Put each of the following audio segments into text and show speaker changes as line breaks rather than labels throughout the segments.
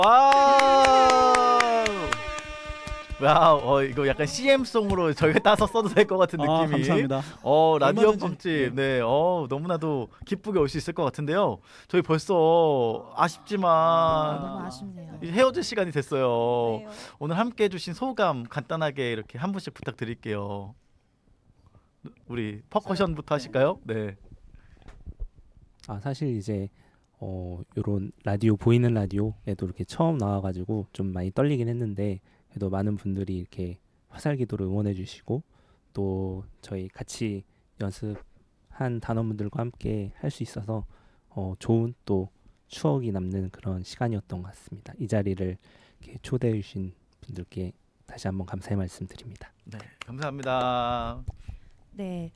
와우. 와우. 이거 약간 CM송으로 저희가 따서 써도 될 것 같은 느낌이.
감사합니다.
라디오
얼마든지,
빵집.
네.
네. 너무나도 기쁘게 올 수 있을 것 같은데요. 저희 벌써 아쉽지만
너무 아쉽네요.
이제 헤어질 시간이 됐어요.
그래요.
오늘 함께 해주신 소감 간단하게 이렇게 한 분씩 부탁드릴게요. 우리 퍼커션부터 하실까요? 네.
사실 이제 요런 라디오 보이는 라디오에도 이렇게 처음 나와가지고 좀 많이 떨리긴 했는데 그래도 많은 분들이 이렇게 화살기도를 응원해 주시고 또 저희 같이 연습한 단원분들과 함께 할 수 있어서 좋은 또 추억이 남는 그런 시간이었던 것 같습니다. 이 자리를 이렇게 초대해 주신 분들께 다시 한번 감사의 말씀드립니다.
네. 감사합니다.
네.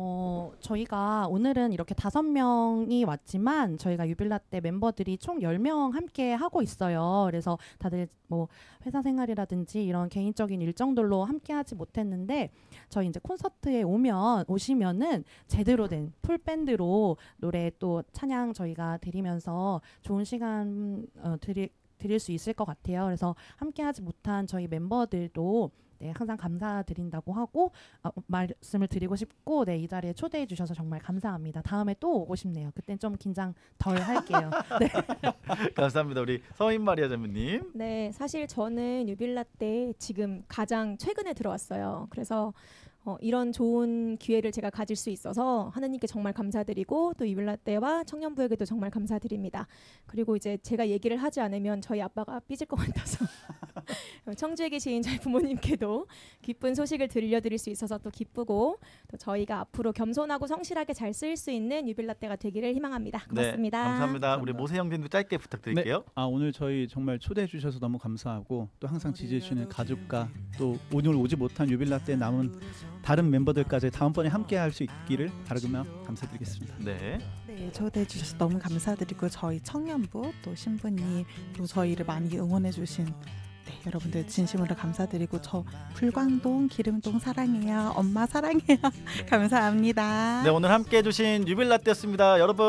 저희가 오늘은 이렇게 5명이 왔지만 저희가 유빌라떼 멤버들이 총 10명 함께 하고 있어요. 그래서 다들 뭐 회사 생활이라든지 이런 개인적인 일정들로 함께 하지 못했는데 저희 이제 콘서트에 오시면은 제대로 된 풀밴드로 노래 또 찬양 저희가 드리면서 좋은 시간 드릴 수 있을 것 같아요. 그래서 함께 하지 못한 저희 멤버들도 네, 항상 감사드린다고 하고 말씀을 드리고 싶고 이 자리에 초대해 주셔서 정말 감사합니다. 다음에 또 오고 싶네요. 그땐 좀 긴장 덜 할게요. 네.
감사합니다. 우리 서인 마리아 자매님.
네, 사실 저는 유빌라떼 지금 가장 최근에 들어왔어요. 그래서 이런 좋은 기회를 제가 가질 수 있어서 하나님께 정말 감사드리고 또 유빌라떼와 청년부에게도 정말 감사드립니다. 그리고 이제 제가 얘기를 하지 않으면 저희 아빠가 삐질 것 같아서 청주에 계신 저희 부모님께도 기쁜 소식을 들려드릴 수 있어서 또 기쁘고 또 저희가 앞으로 겸손하고 성실하게 잘 쓰일 수 있는 유빌라떼가 되기를 희망합니다. 고맙습니다.
네, 감사합니다. 우리 모세 형님도 짧게 부탁드릴게요.
오늘 저희 정말 초대해 주셔서 너무 감사하고 또 항상 지지해 주시는 가족과 또 오늘 오지 못한 유빌라떼 남은 다른 멤버들까지 다음번에 함께 할 수 있기를 바라며 감사드리겠습니다.
네.
네, 초대해 주셔서 너무 감사드리고 저희 청년부 또 신부님 또 저희를 많이 응원해 주신 여러분들 진심으로 감사드리고 저 불광동 기름동 사랑해요. 엄마 사랑해요. 감사합니다.
네, 오늘 함께 해주신 유빌라떼였습니다. 여러분